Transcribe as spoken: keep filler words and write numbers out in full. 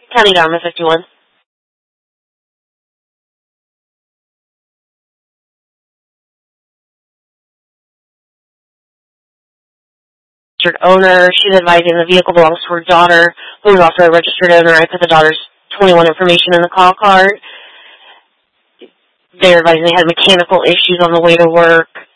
County Dharma fifty-one. Owner, she's advising the vehicle belongs to her daughter, who is also a registered owner. I put the daughter's twenty-one information in the call card. They're advising they had mechanical issues on the way to work.